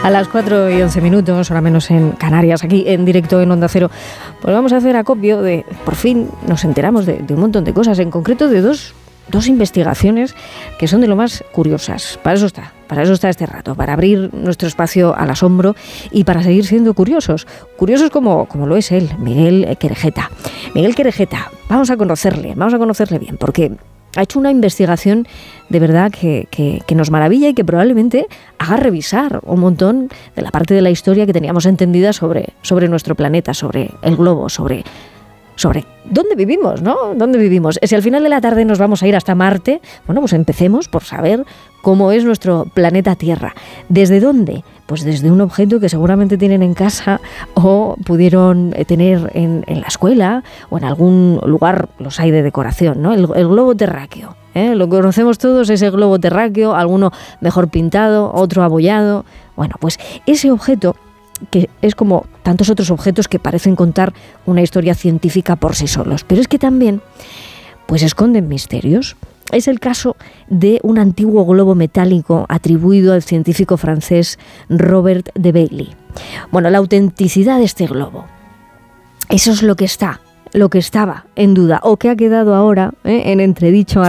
A las 4:11, hora menos en Canarias, aquí en directo en Onda Cero, pues vamos a hacer acopio de, por fin nos enteramos de un montón de cosas, en concreto de dos investigaciones que son de lo más curiosas. Para eso está este rato, para abrir nuestro espacio al asombro y para seguir siendo curiosos como lo es él, Miguel Querejeta. Miguel Querejeta, vamos a conocerle bien, porque ha hecho una investigación de verdad que nos maravilla y que probablemente haga revisar un montón de la parte de la historia que teníamos entendida sobre nuestro planeta, sobre el globo, sobre dónde vivimos, ¿no? ¿Dónde vivimos? Si al final de la tarde nos vamos a ir hasta Marte, bueno, pues empecemos por saber cómo es nuestro planeta Tierra. ¿Desde dónde? Pues desde un objeto que seguramente tienen en casa o pudieron tener en la escuela o en algún lugar, los hay de decoración, ¿no? El globo terráqueo. Lo que conocemos todos es el globo terráqueo, alguno mejor pintado, otro abollado. Bueno, pues ese objeto, que es como tantos otros objetos que parecen contar una historia científica por sí solos, pero es que también pues esconden misterios. Es el caso de un antiguo globo metálico atribuido al científico francés Robert de Bailly. Bueno, la autenticidad de este globo, eso es lo que estaba en duda o que ha quedado ahora en entredicho